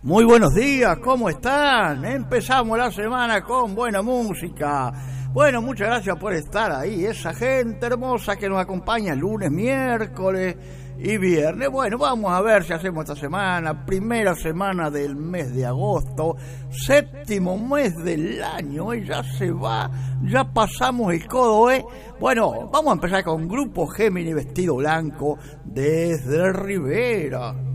Muy buenos días, ¿cómo están? Empezamos la semana con buena música. Bueno, muchas gracias por estar ahí, esa gente hermosa que nos acompaña lunes, miércoles y viernes. Bueno, vamos a ver si hacemos esta semana, primera semana del mes de agosto, séptimo mes del año, ya se va, ya pasamos el codo, Bueno, vamos a empezar con Grupo Géminis Vestido Blanco desde Rivera.